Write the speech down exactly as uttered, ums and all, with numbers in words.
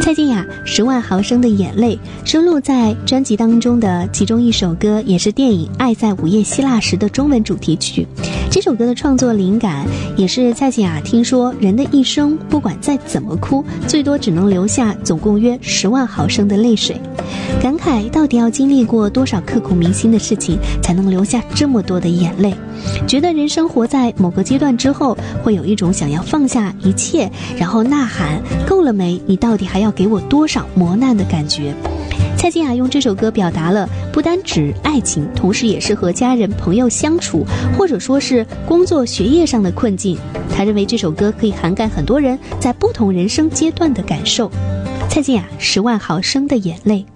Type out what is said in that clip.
蔡健雅十万毫升的眼泪收录在专辑当中的其中一首歌，也是电影《爱在午夜希腊时》的中文主题曲。这首歌的创作灵感也是蔡健雅听说人的一生不管再怎么哭，最多只能留下总共约十万毫升的泪水，感慨到底要经历过多少刻骨铭心的事情才能留下这么多的眼泪。觉得人生活在某个阶段之后，会有一种想要放下一切，然后呐喊够了没，你到底还要给我多少磨难的感觉。蔡健雅用这首歌表达了不单指爱情，同时也是和家人朋友相处，或者说是工作学业上的困境。他认为这首歌可以涵盖很多人在不同人生阶段的感受。蔡健雅十万毫升的眼泪。